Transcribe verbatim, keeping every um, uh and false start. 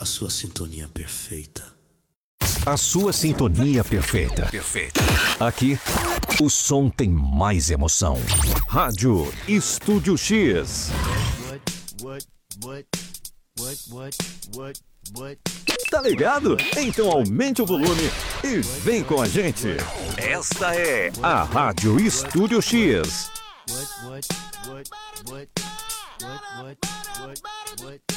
a sua sintonia perfeita. A sua sintonia perfeita. Perfeita. Aqui, o som tem mais emoção. Rádio Estúdio X. What, what, what, what, what, what? Tá ligado? Então aumente o volume e vem com a gente. Esta é a Rádio Estúdio X. What, what, what, what, what, what, what, what?